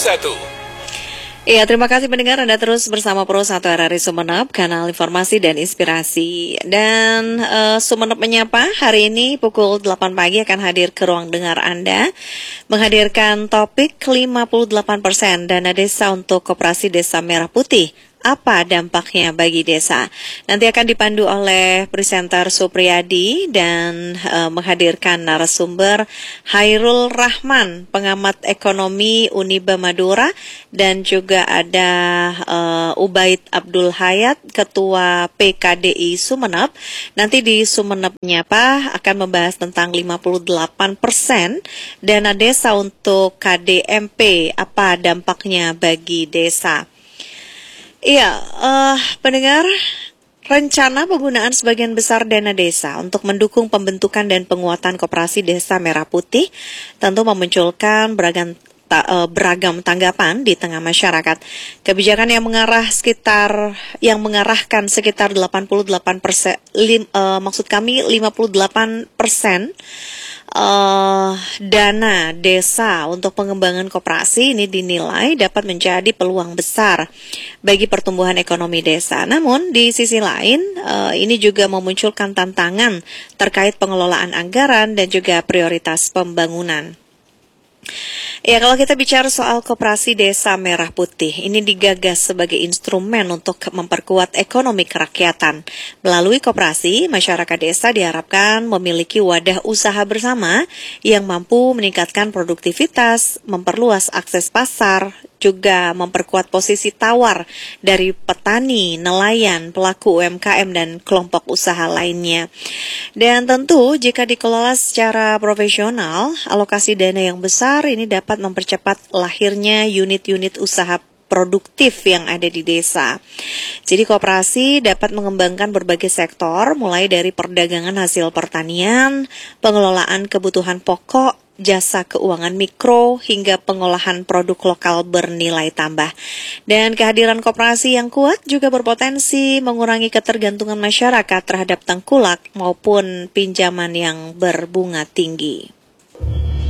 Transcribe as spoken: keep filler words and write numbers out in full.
satu. Iya, terima kasih pendengar, Anda terus bersama Pro satu R R I Sumeneb, kanal informasi dan inspirasi. Dan uh, Sumeneb Menyapa hari ini pukul delapan pagi akan hadir ke ruang dengar Anda, menghadirkan topik lima puluh delapan persen dana desa untuk Koperasi Desa Merah Putih. Apa dampaknya bagi desa? Nanti akan dipandu oleh presenter Supriyadi dan e, menghadirkan narasumber Hairul Rahman, pengamat ekonomi Uniba Madura, dan juga ada e, Ubaid Abdul Hayat, ketua P K D I Sumeneb. Nanti di Sumeneb Menyapa akan membahas tentang lima puluh delapan persen dana desa untuk K D M P. Apa dampaknya bagi desa? Iya, uh, pendengar, rencana penggunaan sebagian besar dana desa untuk mendukung pembentukan dan penguatan Koperasi Desa Merah Putih tentu memunculkan beragam ta, uh, beragam tanggapan di tengah masyarakat. Kebijakan yang mengarah sekitar yang mengarahkan sekitar delapan puluh delapan persen, lim, uh, maksud kami lima puluh delapan persen Uh, dana desa untuk pengembangan koperasi ini dinilai dapat menjadi peluang besar bagi pertumbuhan ekonomi desa. Namun di sisi lain uh, ini juga memunculkan tantangan terkait pengelolaan anggaran dan juga prioritas pembangunan. Ya, kalau kita bicara soal Koperasi Desa Merah Putih, ini digagas sebagai instrumen untuk memperkuat ekonomi kerakyatan. Melalui koperasi, masyarakat desa diharapkan memiliki wadah usaha bersama yang mampu meningkatkan produktivitas, memperluas akses pasar, juga memperkuat posisi tawar dari petani, nelayan, pelaku U M K M, dan kelompok usaha lainnya. Dan tentu jika dikelola secara profesional, alokasi dana yang besar ini dapat mempercepat lahirnya unit-unit usaha produktif yang ada di desa. Jadi koperasi dapat mengembangkan berbagai sektor, mulai dari perdagangan hasil pertanian, pengelolaan kebutuhan pokok, jasa keuangan mikro, hingga pengolahan produk lokal bernilai tambah. Dan kehadiran koperasi yang kuat juga berpotensi mengurangi ketergantungan masyarakat terhadap tengkulak maupun pinjaman yang berbunga tinggi.